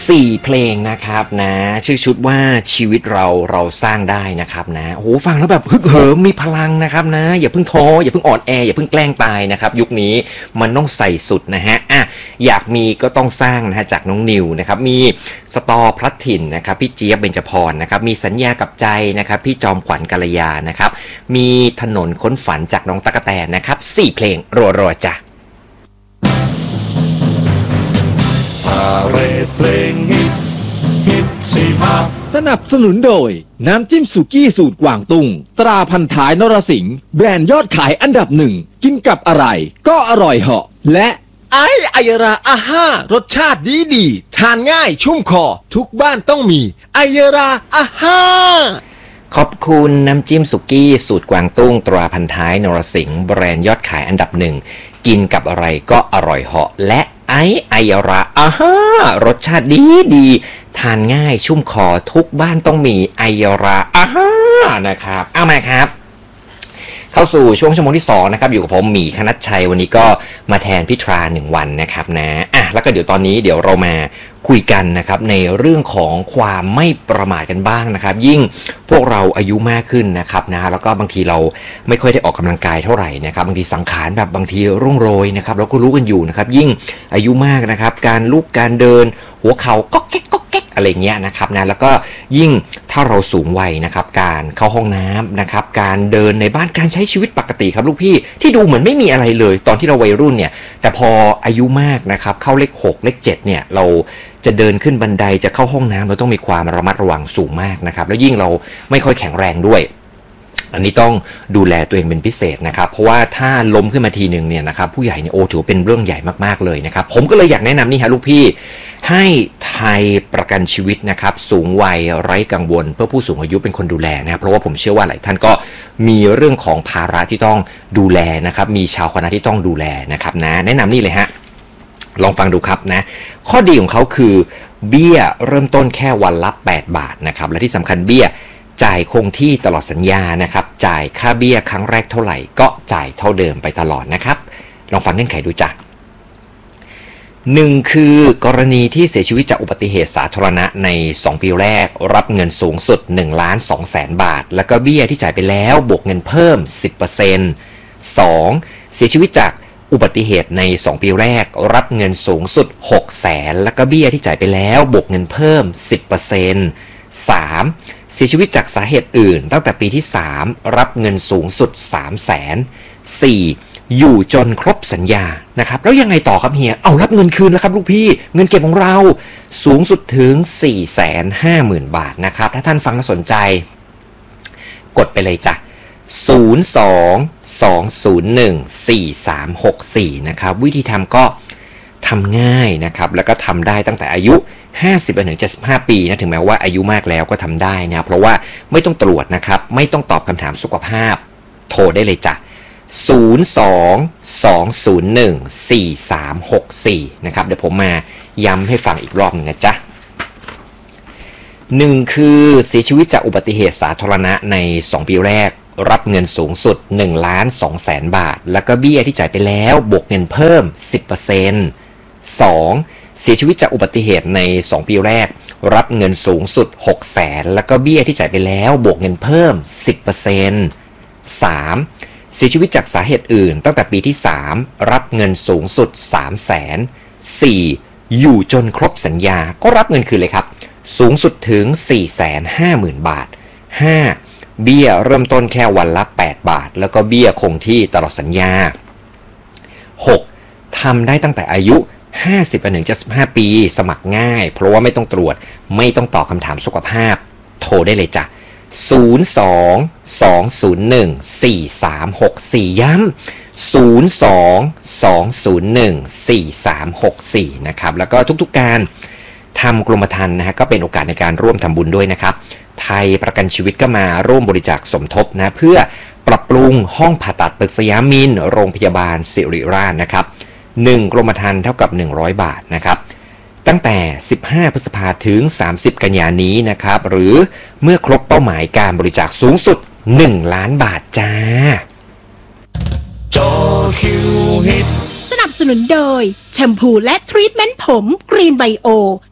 4 เพลงนะครับนะชื่อชุดว่าชีวิตเราสร้างได้นะครับนะโอ้โหฟังแล้วแบบฮึกเหิมมีพลังนะครับนะอย่าเพิ่งท้ออย่าเพิ่งอ่อนแออย่าเพิ่งแกล้งตายนะครับยุคนี้มันต้องใส่สุดนะฮะอยากมีก็ต้องสร้างนะฮะจากน้องนิวนะครับมีสตอพลัดถิ่นนะครับพี่เจี๊ยบเบญจพรนะครับมีสัญญากับใจนะครับพี่จอมขวัญกัลยานะครับมีถนนค้นฝันจากน้องตั๊กแตนนะครับ4 เพลงรัวๆจ้ะเรศเพลงฮิต45 สนับสนุนโดยน้ำจิ้มสุกี้สูตรกวางตุ้งตราพันท้ายนรสิงห์แบรนด์ยอดขายอันดับหนึ่งกินกับอะไรก็อร่อยเหาะและไอราอาห้ารสชาติดีทานง่ายชุ่มคอทุกบ้านต้องมีไอราอาห้าขอบคุณน้ำจิ้มสุกี้สูตรกวางตุ้งตราพันท้ายนรสิงห์แบรนด์ยอดขายอันดับหนึ่งกินกับอะไรก็อร่อยเหาะและไอราอาห้ารสชาติดีทานง่ายชุ่มคอทุกบ้านต้องมีไอราอาห้านะครับเอามาครับเข้าสู่ช่วงชั่วโมงที่2นะครับอยู่กับผมหมีคณัชชัยวันนี้ก็มาแทนพี่ทรา1 วันนะครับนะแล้วก็เดี๋ยวตอนนี้เดี๋ยวเรามาคุยกันนะครับในเรื่องของความไม่ประมาทกันบ้างนะครับยิ่งพวกเราอายุมากขึ้นนะครับนะแล้วก็บางทีเราไม่ค่อยได้ออกกำลังกายเท่าไหร่นะครับบางทีสังขารแบบบางทีรุ่งโรยนะครับเราก็รู้กันอยู่นะครับยิ่งอายุมากนะครับการลุกการเดินหัวเข่าก็แก๊กอะไรเงี้ยนะครับนะแล้วก็ยิ่งถ้าเราสูงวัยนะครับการเข้าห้องน้ำนะครับการเดินในบ้านการใช้ชีวิตปกติครับลูกพี่ที่ดูเหมือนไม่มีอะไรเลยตอนที่เราวัยรุ่นเนี่ยแต่พออายุมากนะครับเข้าเลข6เลข7เนี่ยเราจะเดินขึ้นบันไดจะเข้าห้องน้ำเราต้องมีความระมัดระวังสูงมากนะครับแล้วยิ่งเราไม่ค่อยแข็งแรงด้วยอันนี้ต้องดูแลตัวเองเป็นพิเศษนะครับเพราะว่าถ้าล้มขึ้นมาทีนึงเนี่ยนะครับผู้ใหญ่เนี่ยถือเป็นเรื่องใหญ่มากๆเลยนะครับผมก็เลยอยากแนะนำนี่ฮะลูกพี่ให้ไทยประกันชีวิตนะครับสูงวัยไร้กังวลเพื่อผู้สูงอายุเป็นคนดูแลนะครับเพราะว่าผมเชื่อว่าหลายท่านก็มีเรื่องของภาระที่ต้องดูแลนะครับมีชาวคณะที่ต้องดูแลนะครับนะแนะนำนี่เลยฮะลองฟังดูครับนะข้อดีของเขาคือเบี้ยเริ่มต้นแค่วันละ8 บาทนะครับและที่สำคัญเบี้ยจ่ายคงที่ตลอดสัญญานะครับจ่ายค่าเบี้ยครั้งแรกเท่าไหร่ก็จ่ายเท่าเดิมไปตลอดนะครับลองฟังเงื่อนไขดูจ้ะ1คือกรณีที่เสียชีวิตจากอุบัติเหตุสาธารณะใน2 ปีแรกรับเงินสูงสุด 1,200,000 บาทแล้วก็เบี้ยที่จ่ายไปแล้วบวกเงินเพิ่ม 10% 2เสียชีวิตจากอุบัติเหตุใน2 ปีแรกรับเงินสูงสุด 600,000แล้วก็เบี้ยที่จ่ายไปแล้วบวกเงินเพิ่ม 10% 3เสียชีวิตจากสาเหตุอื่นตั้งแต่ปีที่3รับเงินสูงสุด 300,000 4อยู่จนครบสัญญานะครับแล้วยังไงต่อครับเฮียเอารับเงินคืนแล้วครับลูกพี่เงินเก็บของเราสูงสุดถึง 450,000 บาทนะครับถ้าท่านฟังแล้วสนใจกดไปเลยจ้ะ02-201-4364นะครับวิธีทำก็ทำง่ายนะครับแล้วก็ทำได้ตั้งแต่อายุ50-75 ปีนะถึงแม้ว่าอายุมากแล้วก็ทำได้นะเพราะว่าไม่ต้องตรวจนะครับไม่ต้องตอบคำถามสุขภาพโทรได้เลยจ้ะ02-201-4364นะครับเดี๋ยวผมมาย้ำให้ฟังอีกรอบนึงนะจ๊ะ1คือเสียชีวิตจากอุบัติเหตุสาธารณะใน2 ปีแรกรับเงินสูงสุด 1,200,000 บาทแล้วก็เบี้ยที่จ่ายไปแล้วบวกเงินเพิ่ม 10% 2เสียชีวิตจากอุบัติเหตุใน2 ปีแรกรับเงินสูงสุด 600,000แล้วก็เบี้ยที่จ่ายไปแล้วบวกเงินเพิ่ม 10% 3เสียชีวิตจากสาเหตุอื่นตั้งแต่ปีที่3รับเงินสูงสุด 300,000 4อยู่จนครบสัญญาก็รับเงินคืนเลยครับสูงสุดถึง 450,000 บาท 5เบี้ยเริ่มต้นแค่วันละ8 บาทแล้วก็เบี้ยคงที่ตลอดสัญญา 6ทำได้ตั้งแต่อายุ50-75 ปีสมัครง่ายเพราะว่าไม่ต้องตรวจไม่ต้องตอบคำถามสุขภาพโทรได้เลยจ้ะ02-201-4364ย้ำ02-201-4364นะครับแล้วก็ทุกๆการทำกรมธรรม์นะฮะก็เป็นโอกาสในการร่วมทำบุญด้วยนะครับไทยประกันชีวิตก็มาร่วมบริจาคสมทบนะเพื่อปรับปรุงห้องผ่าตัดตึกสยามมินโรงพยาบาลศิริราชนะครับ1กรมธรรม์เท่ากับ100 บาทนะครับตั้งแต่15 พฤษภาคมถึง30 กันยายนนี้นะครับหรือเมื่อครบเป้าหมายการบริจาคสูงสุด1,000,000 บาทจ้าจอคิวฮิตสนับสนุนโดยแชมพูและทรีทเมนต์ผมกรีนไบโอ